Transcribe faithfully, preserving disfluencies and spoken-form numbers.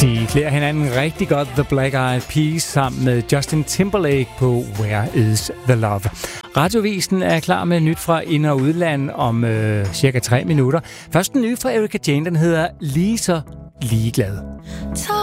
De klæder hinanden rigtig godt, The Black Eyed Peas, sammen med Justin Timberlake på Where Is The Love. Radiovisen er klar med nyt fra ind- og udland om øh, cirka tre minutter. Først en ny fra Erika Jane, den hedder Lige så ligeglad.